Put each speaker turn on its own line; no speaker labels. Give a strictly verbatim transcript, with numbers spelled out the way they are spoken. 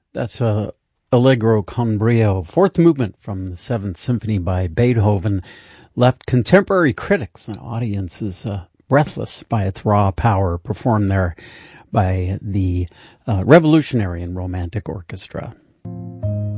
That's a Allegro con brio, fourth movement from the Seventh Symphony by Beethoven, left contemporary critics and audiences uh, breathless by its raw power, performed there by the uh, Revolutionary and Romantic Orchestra.